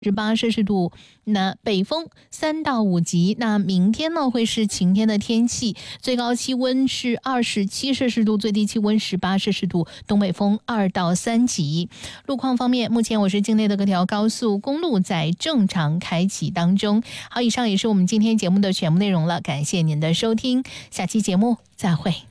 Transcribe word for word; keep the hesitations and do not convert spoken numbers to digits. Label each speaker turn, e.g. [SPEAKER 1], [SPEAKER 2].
[SPEAKER 1] 十八摄氏度，那北风三到五级。那明天呢会是晴天的天气，最高气温是二十七摄氏度，最低气温十八摄氏度，东北风二到三级。路况方面，目前我市境内的各条高速公路在正常开启当中。好，以上也是我们今天节目的全部内容了，感谢您的收听，下期节目再会。